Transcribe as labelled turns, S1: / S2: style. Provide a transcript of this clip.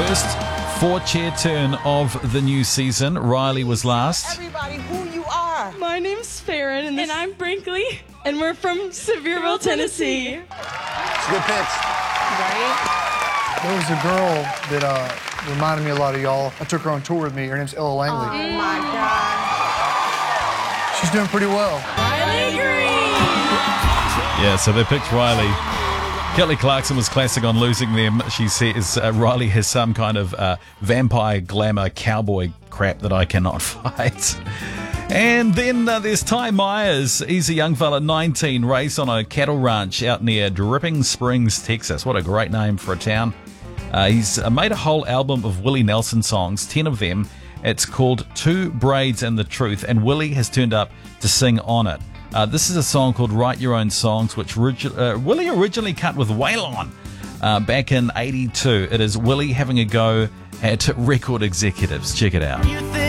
S1: First four-chair turn of the new season. Riley was last.
S2: Everybody, who you are?
S3: My name's Farron, and I'm Brinkley, and we're from Sevierville, Tennessee.
S2: It's a good pitch.
S3: Right?
S4: There was a girl that reminded me a lot of y'all. I took her on tour with me. Her name's Ella Langley.
S2: Oh, my God.
S4: She's doing pretty well.
S3: Riley Green!
S1: Yeah, so they picked Riley. Kelly Clarkson was classic on Losing Them. She says Riley has some kind of vampire glamour cowboy crap that I cannot fight. And then there's Ty Myers. He's a young fella, 19, raised on a cattle ranch out near Dripping Springs, Texas. What a great name for a town. He's made a whole album of Willie Nelson songs, 10 of them. It's called Two Braids and the Truth, and Willie has turned up to sing on it. This is a song called Write Your Own Songs, which Willie originally cut with Waylon back in '82. It is Willie having a go at record executives. Check it out.